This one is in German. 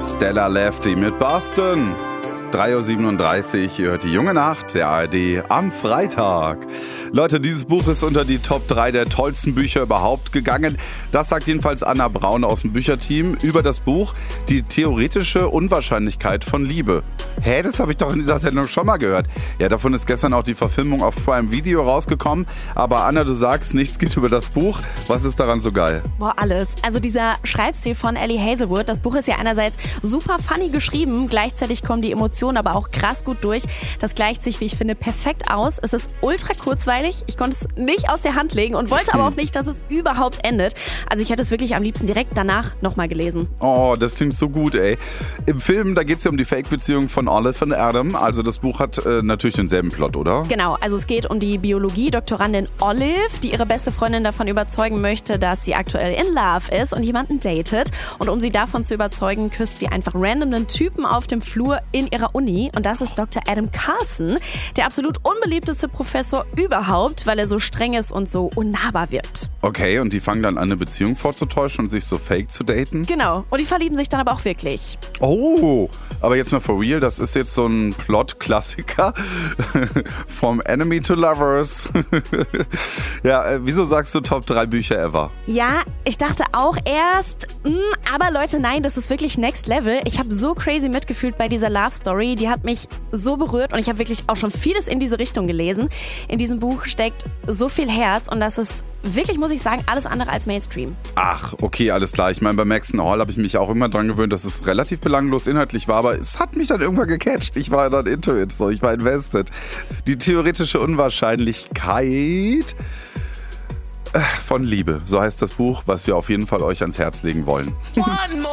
Stella Lefty mit Boston. 3.37 Uhr, ihr hört die junge Nacht der ARD am Freitag. Leute, dieses Buch ist unter die Top 3 der tollsten Bücher überhaupt gegangen. Das sagt jedenfalls Anna Braun aus dem Bücherteam über das Buch Die theoretische Unwahrscheinlichkeit von Liebe. Hä, das habe ich doch in dieser Sendung schon mal gehört. Ja, davon ist gestern auch die Verfilmung auf Prime Video rausgekommen. Aber Anna, du sagst, nichts geht über das Buch. Was ist daran so geil? Boah, alles. Also dieser Schreibstil von Ellie Hazelwood, das Buch ist ja einerseits super funny geschrieben, gleichzeitig kommen die Emotionen aber auch krass gut durch. Das gleicht sich, wie ich finde, perfekt aus. Es ist ultra kurzweilig. Ich konnte es nicht aus der Hand legen und wollte aber auch nicht, dass es überhaupt endet. Also ich hätte es wirklich am liebsten direkt danach nochmal gelesen. Oh, das klingt so gut, ey. Im Film, da geht es ja um die Fake-Beziehung von Olive und Adam. Also das Buch hat natürlich denselben Plot, oder? Genau, also es geht um die Biologie-Doktorandin Olive, die ihre beste Freundin davon überzeugen möchte, dass sie aktuell in Love ist und jemanden datet. Und um sie davon zu überzeugen, küsst sie einfach random einen Typen auf dem Flur in ihrer Uni. Und das ist Dr. Adam Carlson, der absolut unbeliebteste Professor überhaupt, weil er so streng ist und so unnahbar wirkt. Okay, und die fangen dann an, eine Beziehung vorzutäuschen und sich so fake zu daten? Genau, und die verlieben sich dann aber auch wirklich. Oh, aber jetzt mal for real, das ist jetzt so ein Plot-Klassiker. From Enemy to Lovers. Ja, wieso sagst du Top 3 Bücher ever? Ja, ich dachte auch erst, aber Leute, nein, das ist wirklich Next Level. Ich habe so crazy mitgefühlt bei dieser Love Story. Die hat mich so berührt und ich habe wirklich auch schon vieles in diese Richtung gelesen. In diesem Buch steckt so viel Herz und das ist wirklich, muss ich sagen, alles andere als Mainstream. Ach, okay, alles klar. Ich meine, bei Maxon Hall habe ich mich auch immer dran gewöhnt, dass es relativ belanglos inhaltlich war, aber es hat mich dann irgendwann gecatcht. Ich war dann into it, so, ich war invested. Die theoretische Unwahrscheinlichkeit von Liebe, so heißt das Buch, was wir auf jeden Fall euch ans Herz legen wollen.